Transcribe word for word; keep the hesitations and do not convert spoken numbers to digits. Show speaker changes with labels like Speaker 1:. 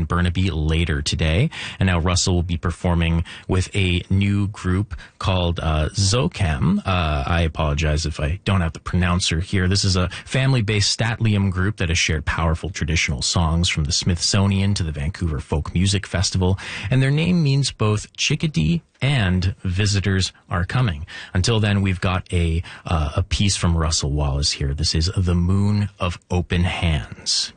Speaker 1: Burnaby later today. And now Russell will be performing with a new group called uh, Zocam. Uh, I apologize if I don't have the pronouncer here. This is a family-based Statlium group that has shared powerful traditional songs from the Smithsonian to the Vancouver Folk Music Festival. And their name means both chickadee and visitors are coming. Until then, we've got a uh, a piece from Russell Wallace here. This is The Moon of Open Hands.